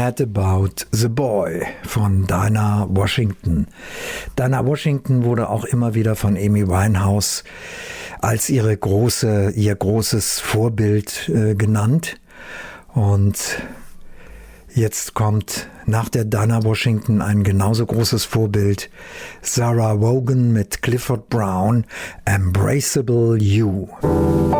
Mad About the Boy von Dinah Washington. Dinah Washington wurde auch immer wieder von Amy Winehouse als ihr großes Vorbild genannt. Und jetzt kommt nach der Dinah Washington ein genauso großes Vorbild, Sarah Vaughan mit Clifford Brown, Embraceable You.